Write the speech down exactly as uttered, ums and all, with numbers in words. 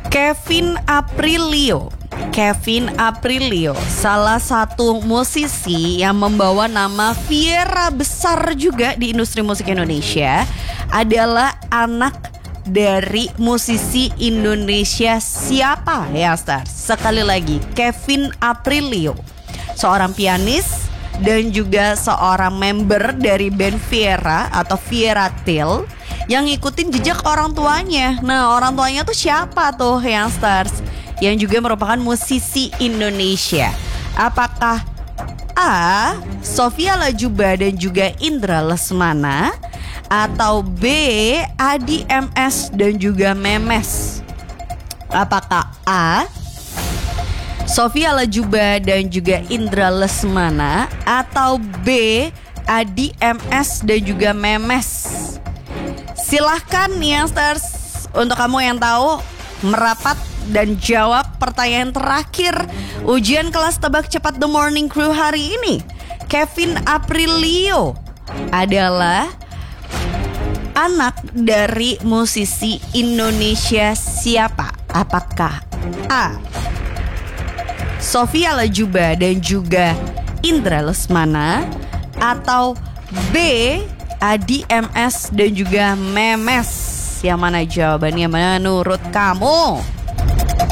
Kevin Aprilio. Kevin Aprilio, salah satu musisi yang membawa nama Viera besar juga di industri musik Indonesia, adalah anak dari musisi Indonesia siapa ya Stars? Sekali lagi, Kevin Aprilio, seorang pianis dan juga seorang member dari band Viera atau Viera Tail yang ngikutin jejak orang tuanya. Nah, orang tuanya tuh siapa tuh yang Stars? Yang juga merupakan musisi Indonesia. Apakah A. Sophia Latjuba dan juga Indra Lesmana, atau B. Adi M S dan juga Memes? Apakah A. Sophia Latjuba dan juga Indra Lesmana, atau B. Adi M S dan juga Memes? Silahkan nih Youngsters, untuk kamu yang tahu, merapat dan jawab pertanyaan terakhir ujian kelas tebak cepat The Morning Crew hari ini. Kevin Aprilio adalah anak dari musisi Indonesia siapa? Apakah A. Sophia Latjuba dan juga Indra Lesmana, atau B. Adi M S dan juga Memes? Yang mana jawabannya menurut kamu?